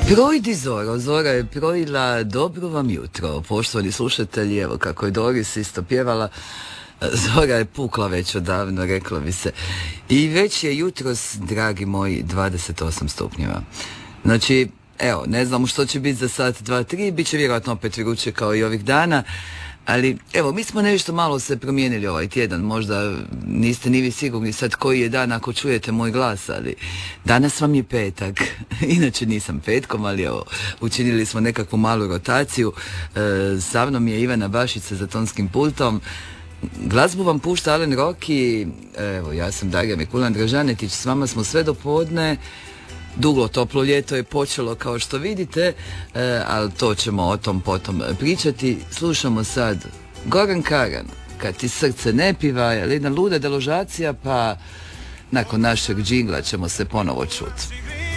Projdi Zoro, Zora je projila dobro vam jutro, poštovani slušatelji, evo kako je Doris isto pjevala, Zora je pukla već odavno, reklo bi se, i već je jutros, dragi moji, 28 stupnjeva. Znači, evo, ne znamo što će biti za sat, 2, 3, bit će vjerojatno opet vruće kao i ovih dana, ali evo, mi smo nešto malo se promijenili ovaj tjedan, možda niste ni vi sigurni sad koji je dan ako čujete moj glas, ali danas vam je petak, inače nisam petkom, ali evo, učinili smo nekakvu malu rotaciju, sa mnom je Ivana Bašica za tonskim pultom, glazbu vam pušta Alen Roki, evo, ja sam Darija Mikulan Dražanetić, s vama smo sve do podne. Duglo toplo ljeto je počelo kao što vidite, ali to ćemo o tom potom pričati. Slušamo sad Goran Karan, Kad ti srce ne piva, je jedna luda deložacija, pa nakon našeg džingla ćemo se ponovo čuti.